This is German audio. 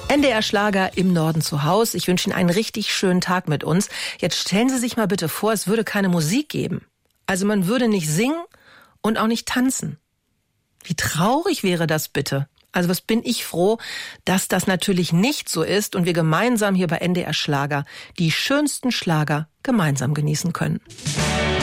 NDR Schlager im Norden zu Haus. Ich wünsche Ihnen einen richtig schönen Tag mit uns. Jetzt stellen Sie sich mal bitte vor, es würde keine Musik geben. Also man würde nicht singen und auch nicht tanzen. Wie traurig wäre das bitte? Also was bin ich froh, dass das natürlich nicht so ist und wir gemeinsam hier bei NDR Schlager die schönsten Schlager gemeinsam genießen können.